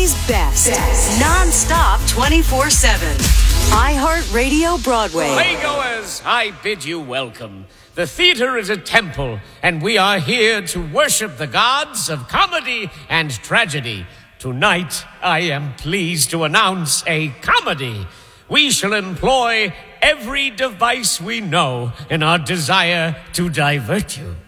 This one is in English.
Country's best. Non-stop 24/7. iHeartRadio Broadway. Playgoers, I bid you welcome. The theater is a temple, and we are here to worship the gods of comedy and tragedy. Tonight, I am pleased to announce a comedy. We shall employ every device we know in our desire to divert you.